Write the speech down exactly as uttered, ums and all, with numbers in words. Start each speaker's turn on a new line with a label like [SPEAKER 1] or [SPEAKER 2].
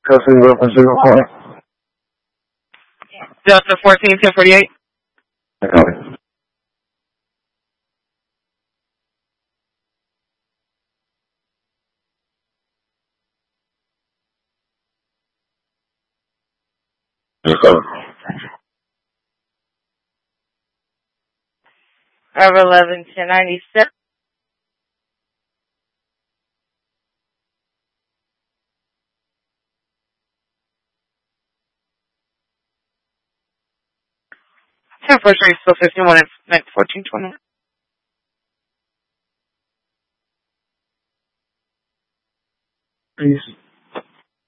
[SPEAKER 1] Custody reference zero point.
[SPEAKER 2] Delta fourteen ten forty-eight.
[SPEAKER 1] Okay. Yes, sir.
[SPEAKER 2] Over eleven ten ninety-seven. ten four three, still fifty-one and fourteen twenty.
[SPEAKER 1] Peace.